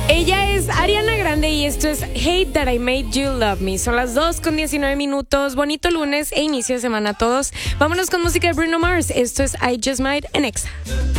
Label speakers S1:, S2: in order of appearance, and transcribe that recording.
S1: Ella es Ariana Grande y esto es Hate That I Made You Love Me. Son las 2:19. Bonito lunes e inicio de semana a todos. Vámonos con música de Bruno Mars. Esto es I Just Might en Exa.